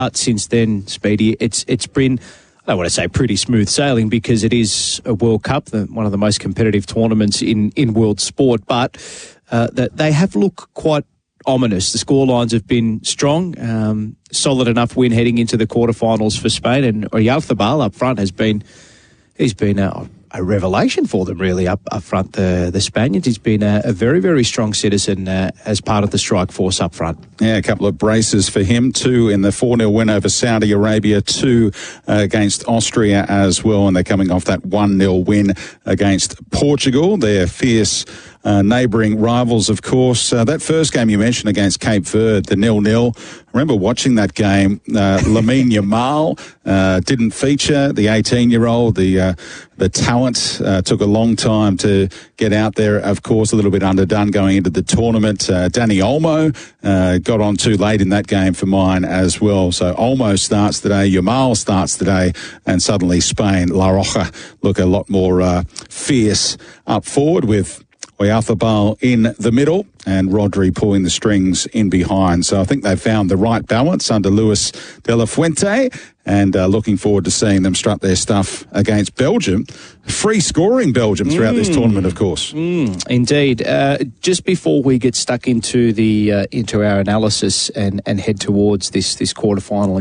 since then, Speedy, it's been, I don't want to say pretty smooth sailing because it is a World Cup, one of the most competitive tournaments in world sport, but they have looked quite ominous. The scorelines have been strong, solid enough win heading into the quarterfinals for Spain, and Oyarzabal up front he's been a revelation for them, really, up front, the Spaniards. He's been a very, very strong citizen as part of the strike force up front. Yeah, a couple of braces for him, 2 in the 4-0 win over Saudi Arabia, 2 against Austria as well, and they're coming off that 1-0 win against Portugal. They're fierce neighbouring rivals, of course. That first game you mentioned against Cape Verde, the 0-0, I remember watching that game. Lamine Yamal didn't feature, the 18-year-old, the talent. Took a long time to get out there, of course, a little bit underdone going into the tournament. Dani Olmo got on too late in that game for mine as well. So Olmo starts today, Yamal starts today, and suddenly Spain, La Roja, look a lot more fierce up forward with Oyarzabal in the middle and Rodri pulling the strings in behind. So I think they've found the right balance under Luis de la Fuente, and looking forward to seeing them strut their stuff against Belgium. Free scoring Belgium throughout this tournament, of course. Indeed. Just before we get stuck into our analysis and head towards this quarterfinal